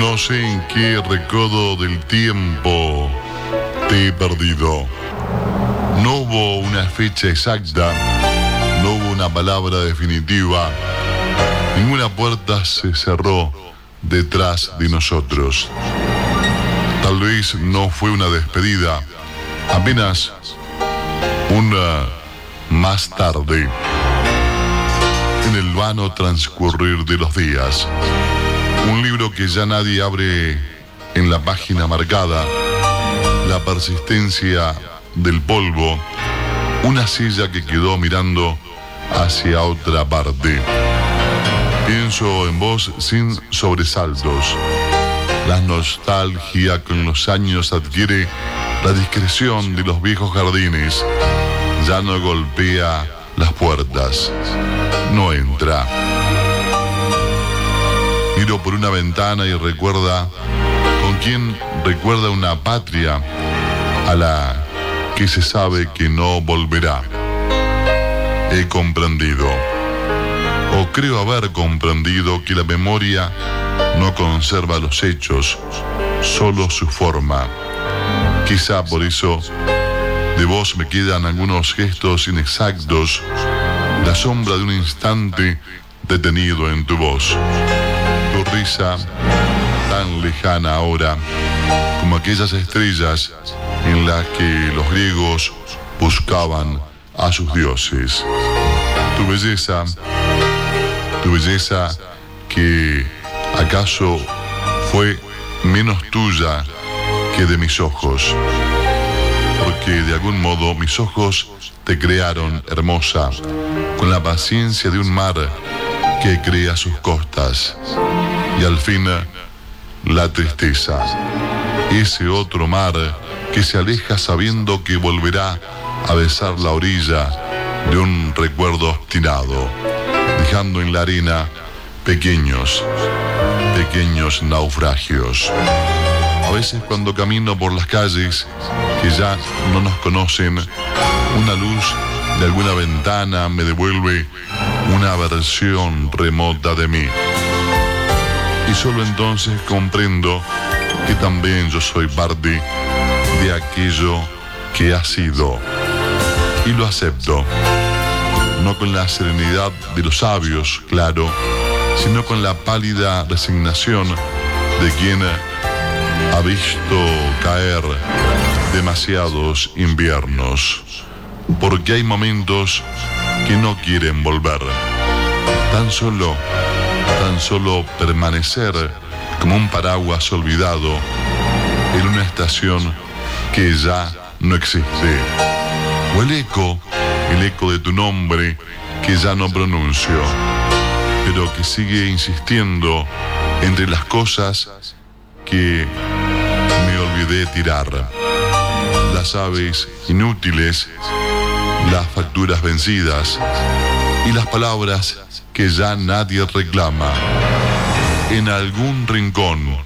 No sé en qué recodo del tiempo te he perdido. No hubo una fecha exacta, no hubo una palabra definitiva. Ninguna puerta se cerró detrás de nosotros. Tal vez no fue una despedida, apenas una más tarde, en el vano transcurrir de los días. Un libro que ya nadie abre en la página marcada, la persistencia del polvo, una silla que quedó mirando hacia otra parte. Pienso en vos sin sobresaltos. La nostalgia con los años adquiere la discreción de los viejos jardines. Ya no golpea las puertas, no entra. Miro por una ventana y recuerda con quién recuerda una patria a la que se sabe que no volverá. He comprendido, o creo haber comprendido, que la memoria no conserva los hechos, solo su forma. Quizá por eso de vos me quedan algunos gestos inexactos, la sombra de un instante detenido en tu voz. Tu risa tan lejana ahora, como aquellas estrellas en las que los griegos buscaban a sus dioses. Tu belleza que acaso fue menos tuya que de mis ojos, porque de algún modo mis ojos te crearon hermosa, con la paciencia de un mar que crea sus costas, y al fin la tristeza, ese otro mar que se aleja sabiendo que volverá a besar la orilla de un recuerdo obstinado, dejando en la arena pequeños naufragios. A veces cuando camino por las calles que ya no nos conocen, una luz de alguna ventana me devuelve una versión remota de mí. Y solo entonces comprendo que también yo soy parte de aquello que ha sido. Y lo acepto, no con la serenidad de los sabios, claro, sino con la pálida resignación de quien ha visto caer demasiados inviernos. Porque hay momentos que no quieren volver. Tan solo permanecer como un paraguas olvidado en una estación que ya no existe. O el eco de tu nombre que ya no pronuncio, pero que sigue insistiendo entre las cosas que me olvidé tirar. Las aves inútiles, las facturas vencidas y las palabras que ya nadie reclama. En algún rincón